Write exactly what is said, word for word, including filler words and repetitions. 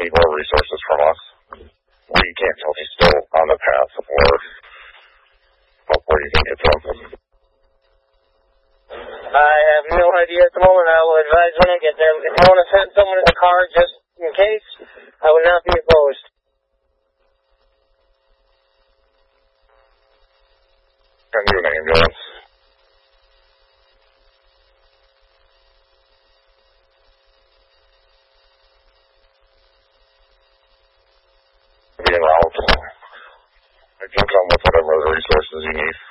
need more resources from us. We can't tell if he's still on the path or where you can get from. I have no idea at the moment. I will advise when I get there. If you want to send someone in the car just in case, I would not be opposed. Can you an ambulance? Be en route. I can come with whatever other resources you need.